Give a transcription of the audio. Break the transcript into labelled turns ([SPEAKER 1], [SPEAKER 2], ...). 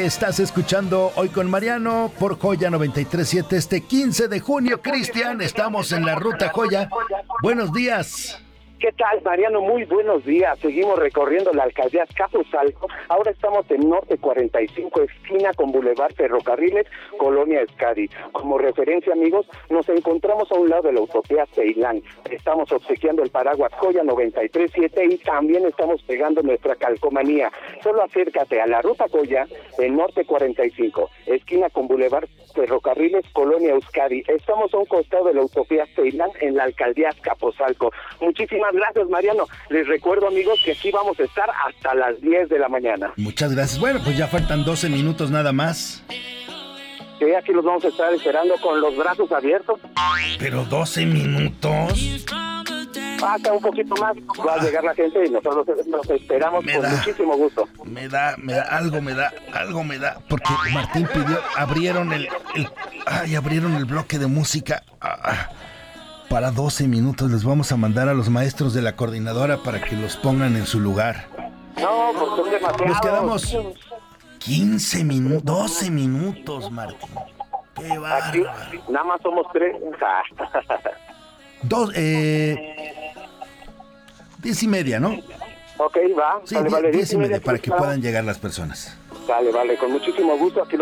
[SPEAKER 1] Estás escuchando Hoy con Mariano por Joya 93.7 este 15 de junio. Cristian, estamos en la Ruta Joya. Buenos días.
[SPEAKER 2] ¿Qué tal, Mariano? Muy buenos días. Seguimos recorriendo la alcaldía Azcapotzalco. Ahora estamos en Norte 45, esquina con Boulevard Ferrocarriles, Colonia Euskadi. Como referencia, amigos, nos encontramos a un lado de la Utopía Ceilán. Estamos obsequiando el paraguas Joya 93.7 y también estamos pegando nuestra calcomanía. Solo acércate a la Ruta Joya en Norte 45, esquina con Boulevard Ferrocarriles, Colonia Euskadi. Estamos a un costado de la Utopía Ceilán en la alcaldía Azcapotzalco. Muchísimas gracias, Mariano. Les recuerdo, amigos, que aquí vamos a estar hasta las 10 de la mañana.
[SPEAKER 1] Muchas gracias. Bueno, pues ya faltan 12 minutos nada más.
[SPEAKER 2] Sí, aquí los vamos a estar esperando con los brazos abiertos.
[SPEAKER 1] Pero 12 minutos.
[SPEAKER 2] Hasta un poquito más va a llegar la gente y nosotros nos esperamos con muchísimo gusto.
[SPEAKER 1] Me da, porque Martín pidió, abrieron el bloque de música. Para 12 minutos les vamos a mandar a los maestros de la coordinadora para que los pongan en su lugar.
[SPEAKER 2] No, pues son demasiados.
[SPEAKER 1] Nos quedamos 15 minutos, 12 minutos, Martín. Qué bárbaro.
[SPEAKER 2] Aquí nada más somos 3.
[SPEAKER 1] 10:30, ¿no?
[SPEAKER 2] Ok, va.
[SPEAKER 1] Sí,
[SPEAKER 2] Vale,
[SPEAKER 1] 10:30
[SPEAKER 2] 10:30
[SPEAKER 1] para que puedan llegar las personas.
[SPEAKER 2] Vale, con muchísimo gusto. Aquí